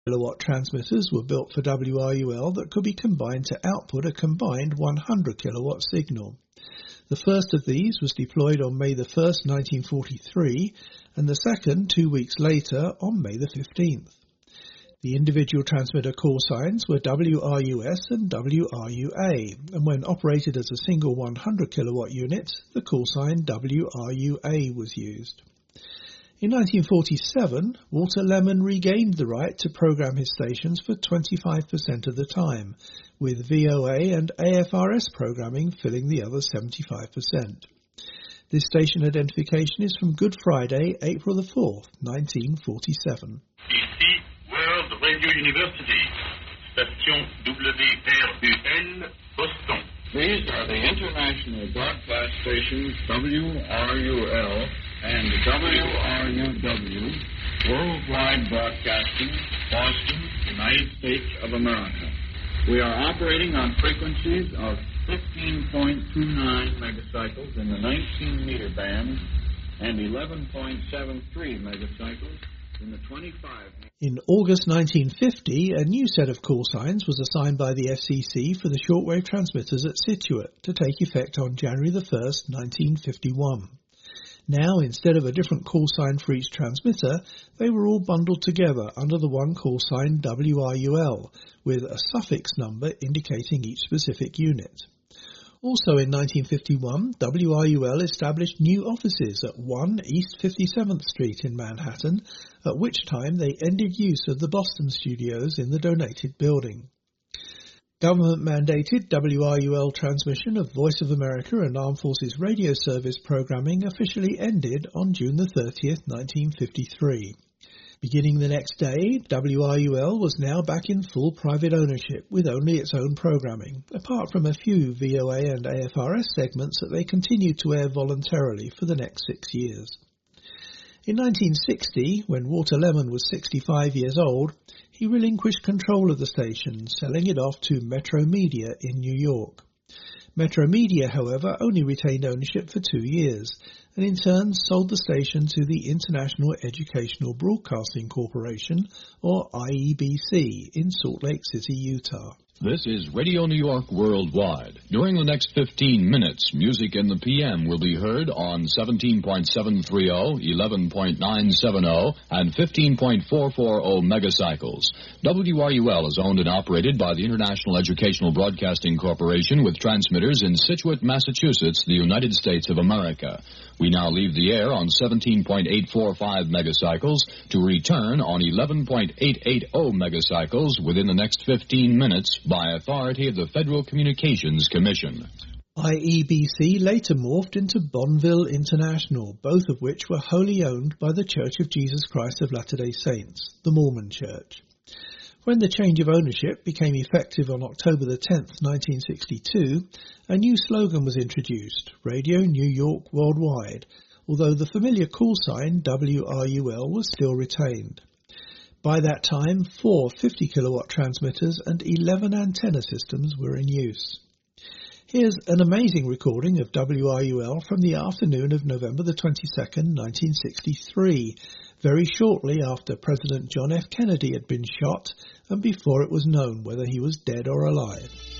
kilowatt transmitters were built for WRUL that could be combined to output a combined 100 kilowatt signal. The first of these was deployed on May the 1st, 1943, and the second 2 weeks later on May the 15th. The individual transmitter call signs were WRUS and WRUA, and when operated as a single 100 kilowatt unit, the call sign WRUA was used. In 1947, Walter Lemon regained the right to program his stations for 25% of the time, with VOA and AFRS programming filling the other 75%. This station identification is from Good Friday, April the 4th, 1947. Ici, World Radio University, station WRUL, Boston. These are the international broadcast stations WRUL and WRUW, Worldwide Broadcasting, Boston, United States of America. We are operating on frequencies of 15.29 megacycles in the 19-meter band and 11.73 megacycles in the 25. In August 1950, a new set of call signs was assigned by the FCC for the shortwave transmitters at Scituate to take effect on January the 1st, 1951. Now, instead of a different call sign for each transmitter, they were all bundled together under the one call sign WRUL, with a suffix number indicating each specific unit. Also in 1951, WRUL established new offices at 1 East 57th Street in Manhattan, at which time they ended use of the Boston studios in the donated building. Government-mandated WRUL transmission of Voice of America and Armed Forces Radio Service programming officially ended on June the 30th, 1953. Beginning the next day, WRUL was now back in full private ownership with only its own programming, apart from a few VOA and AFRS segments that they continued to air voluntarily for the next 6 years. In 1960, when Walter Lemon was 65 years old, he relinquished control of the station, selling it off to Metro Media in New York. Metro Media, however, only retained ownership for 2 years, and in turn sold the station to the International Educational Broadcasting Corporation, or IEBC, in Salt Lake City, Utah. This is Radio New York Worldwide. During the next 15 minutes, music in the PM will be heard on 17.730, 11.970, and 15.440 megacycles. WRUL is owned and operated by the International Educational Broadcasting Corporation with transmitters in Scituate, Massachusetts, the United States of America. We now leave the air on 17.845 megacycles to return on 11.880 megacycles within the next 15 minutes by authority of the Federal Communications Commission. IEBC later morphed into Bonneville International, both of which were wholly owned by the Church of Jesus Christ of Latter-day Saints, the Mormon Church. When the change of ownership became effective on October the 10th, 1962, a new slogan was introduced, Radio New York Worldwide, although the familiar call sign WRUL was still retained. By that time, 4 50-kilowatt transmitters and 11 antenna systems were in use. Here's an amazing recording of WRUL from the afternoon of November the 22nd, 1963, very shortly after President John F. Kennedy had been shot and before it was known whether he was dead or alive.